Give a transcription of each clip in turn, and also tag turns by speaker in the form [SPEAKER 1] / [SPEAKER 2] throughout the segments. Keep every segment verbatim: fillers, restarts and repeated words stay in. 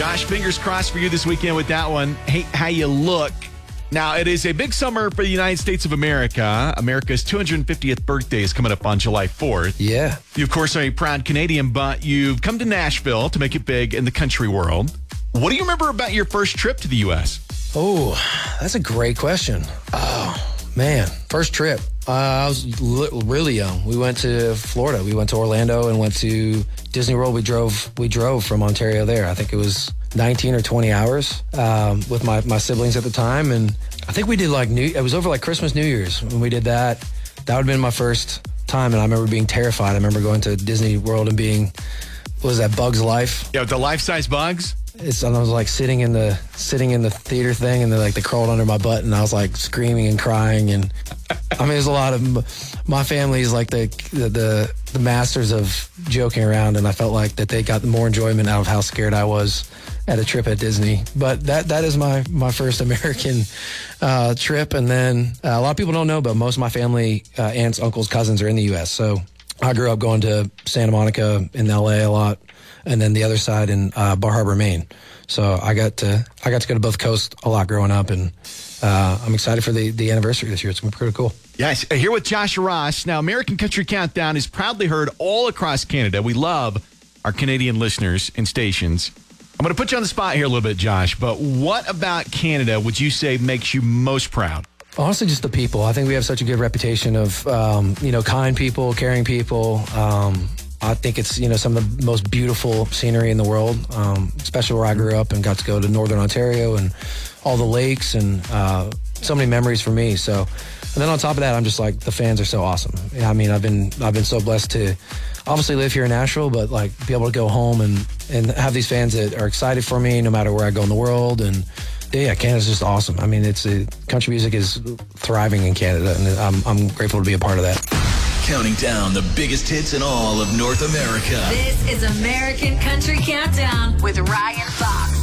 [SPEAKER 1] Josh, fingers crossed for you this weekend with that one. Hey, how you look. Now, it is a big summer for the United States of America. America's two hundred fiftieth birthday is coming up on July fourth.
[SPEAKER 2] Yeah.
[SPEAKER 1] You, of course, are a proud Canadian, but you've come to Nashville to make it big in the country world. What do you remember about your first trip to the U S?
[SPEAKER 2] Oh, that's a great question. Oh, man. First trip. Uh, I was li- really young. We went to Florida. We went to Orlando and went to Disney World. We drove we drove from Ontario there. I think it was nineteen or twenty hours um, with my, my siblings at the time. And I think we did like New, it was over like Christmas, New Year's when we did that. That would have been my first time. And I remember being terrified. I remember going to Disney World and being, what was that, Bug's Life?
[SPEAKER 1] Yeah, the life-size bugs?
[SPEAKER 2] It's, and I was like sitting in the sitting in the theater thing, and they like they crawled under my butt, and I was like screaming and crying. And I mean, there's a lot of my family is like the, the the the masters of joking around, and I felt like that they got more enjoyment out of how scared I was at a trip at Disney. But that that is my my first American uh, trip. And then uh, a lot of people don't know, but most of my family, uh, aunts, uncles, cousins are in the U S. So I grew up going to Santa Monica in L A a lot. And then the other side in uh, Bar Harbor, Maine. So I got to I got to go to both coasts a lot growing up, and uh, I'm excited for the, the anniversary this year. It's going to be pretty cool.
[SPEAKER 1] Yes, here with Josh Ross. Now, American Country Countdown is proudly heard all across Canada. We love our Canadian listeners and stations. I'm going to put you on the spot here a little bit, Josh, but what about Canada would you say makes you most proud?
[SPEAKER 2] Honestly, just the people. I think we have such a good reputation of, um, you know, kind people, caring people. Um, I think it's, you know, some of the most beautiful scenery in the world, um, especially where I grew up and got to go to Northern Ontario and all the lakes and uh, so many memories for me. So, and then on top of that, I'm just like, the fans are so awesome. I mean, I've been I've been so blessed to obviously live here in Nashville, but like be able to go home and, and have these fans that are excited for me no matter where I go in the world. And yeah, Canada's just awesome. I mean, it's a, country music is thriving in Canada, and I'm I'm grateful to be a part of that.
[SPEAKER 3] Counting down the biggest hits in all of North America.
[SPEAKER 4] This is American Country Countdown with Ryan Fox.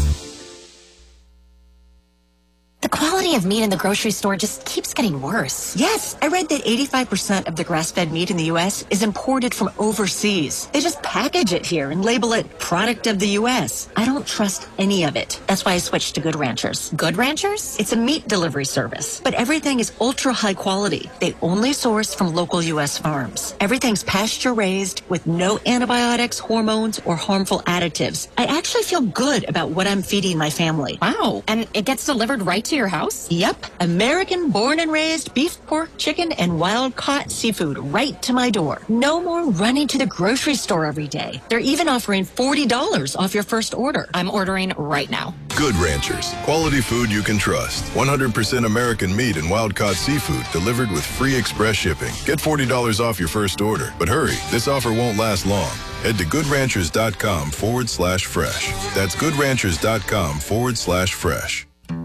[SPEAKER 5] The quality of meat in the grocery store just keeps getting worse.
[SPEAKER 6] Yes, I read that eighty-five percent of the grass-fed meat in the U S is imported from overseas. They just package it here and label it product of the U S. I don't trust any of it. That's why I switched to Good Ranchers.
[SPEAKER 5] Good Ranchers?
[SPEAKER 6] It's a meat delivery service, but everything is ultra high quality. They only source from local U S farms. Everything's pasture-raised with no antibiotics, hormones, or harmful additives. I actually feel good about what I'm feeding my family.
[SPEAKER 5] Wow. And it gets delivered right to your house?
[SPEAKER 6] Yep. American born and raised beef, pork, chicken, and wild-caught seafood right to my door. No more running to the grocery store every day. They're even offering forty dollars off your first order.
[SPEAKER 5] I'm ordering right now.
[SPEAKER 7] Good Ranchers. Quality food you can trust. one hundred percent American meat and wild-caught seafood delivered with free express shipping. Get forty dollars off your first order. But hurry, this offer won't last long. Head to goodranchers.com forward slash fresh. That's goodranchers.com forward slash fresh.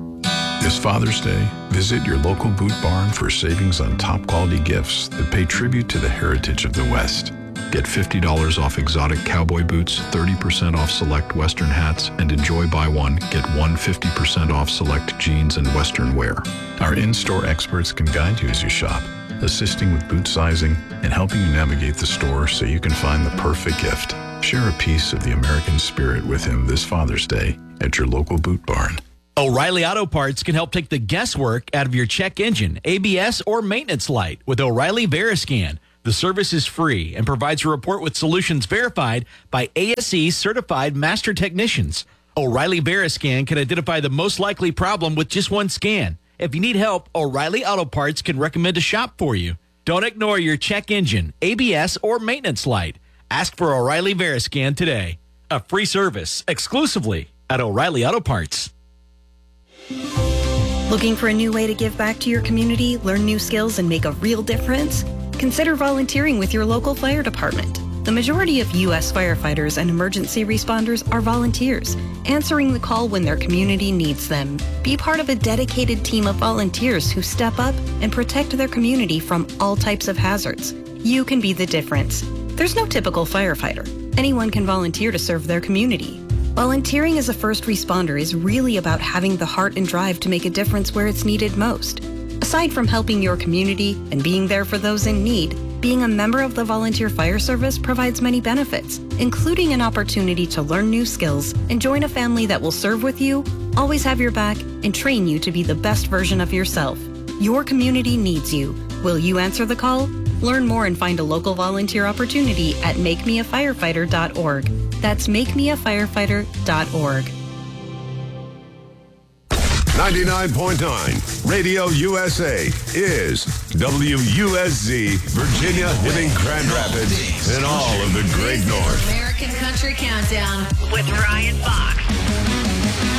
[SPEAKER 8] This Father's Day, visit your local Boot Barn for savings on top quality gifts that pay tribute to the heritage of the West. Get fifty dollars off exotic cowboy boots, thirty percent off select Western hats, and enjoy buy one, get one fifty percent off select jeans and Western wear. Our in-store experts can guide you as you shop, assisting with boot sizing and helping you navigate the store so you can find the perfect gift. Share a piece of the American spirit with him this Father's Day at your local Boot Barn.
[SPEAKER 1] O'Reilly Auto Parts can help take the guesswork out of your check engine, A B S, or maintenance light with O'Reilly Veriscan. The service is free and provides a report with solutions verified by A S E certified master technicians. O'Reilly Veriscan can identify the most likely problem with just one scan. If you need help, O'Reilly Auto Parts can recommend a shop for you. Don't ignore your check engine, A B S, or maintenance light. Ask for O'Reilly Veriscan today. A free service exclusively at O'Reilly Auto Parts.
[SPEAKER 9] Looking for a new way to give back to your community, learn new skills, and make a real difference? Consider volunteering with your local fire department. The majority of U S firefighters and emergency responders are volunteers, answering the call when their community needs them. Be part of a dedicated team of volunteers who step up and protect their community from all types of hazards. You can be the difference. There's no typical firefighter. Anyone can volunteer to serve their community. Volunteering as a first responder is really about having the heart and drive to make a difference where it's needed most. Aside from helping your community and being there for those in need, Being a member of the Volunteer Fire Service provides many benefits, including an opportunity to learn new skills and join a family that will serve with you, always have your back, and train you to be the best version of yourself. Your community needs you. Will you answer the call? Learn more and find a local volunteer opportunity at make me a firefighter dot org. That's make me a firefighter dot org.
[SPEAKER 10] ninety-nine point nine Radio U S A is W U S Z, Virginia, hitting Grand Rapids and all of the Great North.
[SPEAKER 4] American Country Countdown with Ryan Fox.